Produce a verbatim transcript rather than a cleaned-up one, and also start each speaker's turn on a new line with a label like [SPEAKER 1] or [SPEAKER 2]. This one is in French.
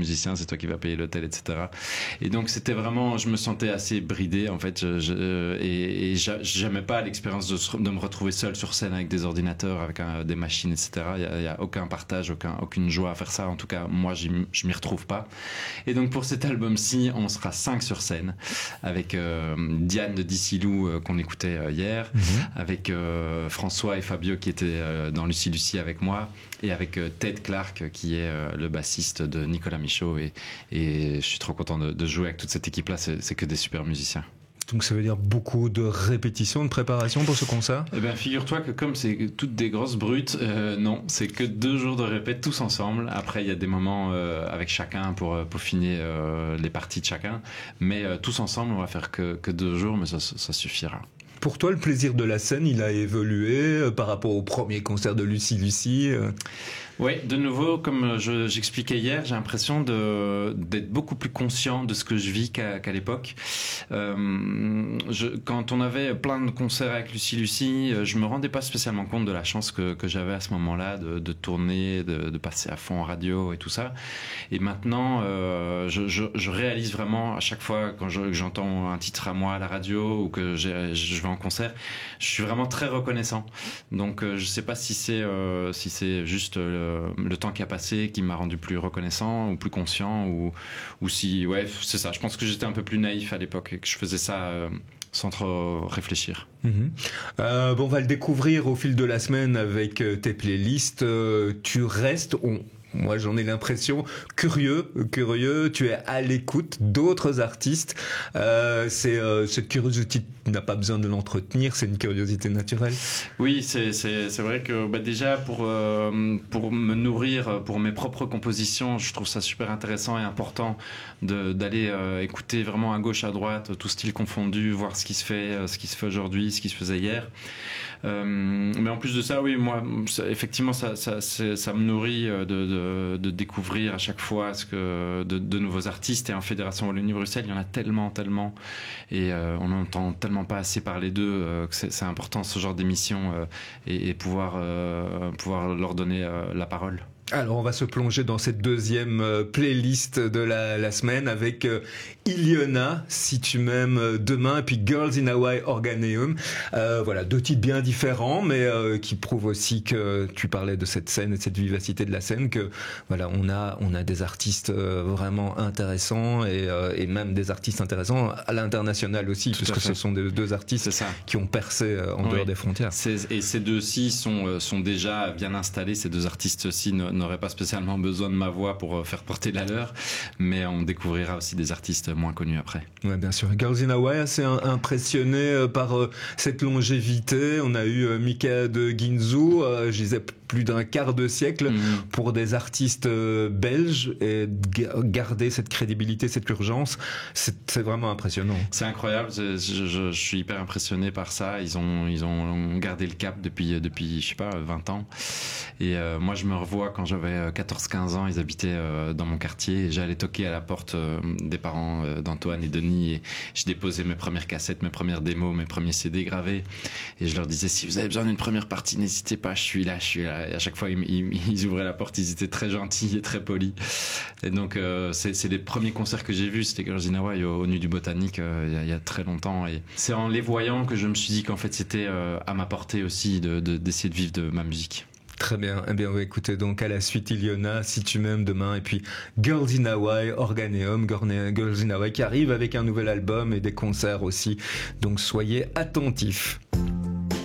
[SPEAKER 1] musicien, c'est toi qui vas payer l'hôtel, et cetera. Et donc c'était vraiment, je me sentais assez bridé en fait, je, je, et, et j'aimais pas l'expérience de, de me retrouver seul sur scène avec des ordinateurs, avec un, des machines, et cetera. Il y a, il y a aucun partage, aucun, aucune joie à faire ça. En tout cas, moi, je m'y retrouve pas. Et donc pour cet album-ci, on sera cinq sur scène, avec euh, Diane de Dicilou euh, qu'on écoutait euh, hier, mmh. avec euh, François et Fabio qui étaient euh, dans Lucie Lucie avec moi, et avec euh, Ted Clark qui est euh, le bassiste de Nicolas Michaud, et, et je suis trop content de, de jouer avec toute cette équipe-là. C'est que des super musiciens.
[SPEAKER 2] Donc ça veut dire beaucoup de répétitions, de préparation pour ce concert?
[SPEAKER 1] Eh bien, figure-toi que comme c'est toutes des grosses brutes, euh, non, c'est que deux jours de répète tous ensemble. Après, il y a des moments euh, avec chacun pour peaufiner euh, les parties de chacun. Mais euh, tous ensemble, on va faire que, que deux jours, mais ça, ça suffira.
[SPEAKER 2] Pour toi, le plaisir de la scène, il a évolué euh, par rapport au premier concert de Lucie Lucie euh...
[SPEAKER 1] Oui, de nouveau, comme je, j'expliquais hier, j'ai l'impression de, d'être beaucoup plus conscient de ce que je vis qu'à, qu'à l'époque. Euh, je, quand on avait plein de concerts avec Lucie Lucie, je me rendais pas spécialement compte de la chance que, que j'avais à ce moment-là de, de tourner, de, de passer à fond en radio et tout ça. Et maintenant, euh, je, je, je réalise vraiment à chaque fois quand je, j'entends un titre à moi à la radio ou que j'ai, je vais en concert, je suis vraiment très reconnaissant. Donc, euh, je sais pas si c'est euh, si c'est juste euh, le temps qui a passé qui m'a rendu plus reconnaissant ou plus conscient, ou, ou si, ouais, c'est ça. Je pense que j'étais un peu plus naïf à l'époque et que je faisais ça euh, sans trop réfléchir.
[SPEAKER 2] Mmh. Euh, bon, on va le découvrir au fil de la semaine avec euh, tes playlists. Euh, tu restes... On... Moi, j'en ai l'impression curieux, curieux. Tu es à l'écoute d'autres artistes. Euh, c'est euh, cette curiosité, tu n'as pas besoin de l'entretenir. C'est une curiosité naturelle.
[SPEAKER 1] Oui, c'est c'est c'est vrai que bah, déjà pour euh, pour me nourrir, pour mes propres compositions, je trouve ça super intéressant et important de d'aller euh, écouter vraiment à gauche, à droite, tout style confondu, voir ce qui se fait, euh, ce qui se fait aujourd'hui, ce qui se faisait hier. Euh, mais en plus de ça, oui, moi, ça, effectivement, ça ça ça me nourrit de, de De, de découvrir à chaque fois ce que de, de nouveaux artistes. Et en Fédération Wallonie-Bruxelles, il y en a tellement, tellement, et euh, on n'entend tellement pas assez parler d'eux euh, que c'est important ce genre d'émission euh, et, et pouvoir euh, pouvoir leur donner euh, la parole.
[SPEAKER 2] Alors on va se plonger dans cette deuxième euh, playlist de la, la semaine avec euh, Iliona, Si tu m'aimes euh, demain, et puis Girls in Hawaii Organeum. Euh, voilà, deux titres bien différents, mais euh, qui prouvent aussi que tu parlais de cette scène et de cette vivacité de la scène, que voilà, on a on a des artistes euh, vraiment intéressants et, euh, et même des artistes intéressants à l'international aussi, tout puisque ce sont des deux artistes qui ont percé euh, en oui. dehors des frontières.
[SPEAKER 1] Et ces deux-ci sont sont déjà bien installés. Ces deux artistes-ci n'aurait pas spécialement besoin de ma voix pour faire porter la leur, mais on découvrira aussi des artistes moins connus après.
[SPEAKER 2] Ouais, bien sûr. Girls in Hawaii, assez impressionné par euh, cette longévité. On a eu euh, Mika de Ginzu, euh, je disais plus d'un quart de siècle mmh. pour des artistes euh, belges, et garder cette crédibilité, cette urgence, c'est vraiment impressionnant.
[SPEAKER 1] C'est incroyable. Je, je, je suis hyper impressionné par ça. Ils ont ils ont gardé le cap depuis depuis je sais pas vingt ans. Et euh, moi je me revois quand j'avais quatorze quinze ans, ils habitaient euh, dans mon quartier, et j'allais toquer à la porte euh, des parents euh, d'Antoine et Denis, et je déposais mes premières cassettes, mes premières démos, mes premiers C D gravés, et je leur disais, si vous avez besoin d'une première partie, n'hésitez pas, je suis là, je suis là. Et à chaque fois ils, ils, ils ouvraient la porte, ils étaient très gentils et très polis. Et donc euh, c'est, c'est les premiers concerts que j'ai vus, c'était Girls in Hawaii au, au Nu du Botanique euh, il, y a, il y a très longtemps, et c'est en les voyant que je me suis dit qu'en fait c'était euh, à ma portée aussi de, de, d'essayer de vivre de ma musique.
[SPEAKER 2] Très bien. Eh bien, on va écouter donc à la suite Iliona, Si tu m'aimes demain, et puis Girls in Hawaii, Organeum, Girls in Hawaii qui arrive avec un nouvel album et des concerts aussi. Donc soyez attentifs.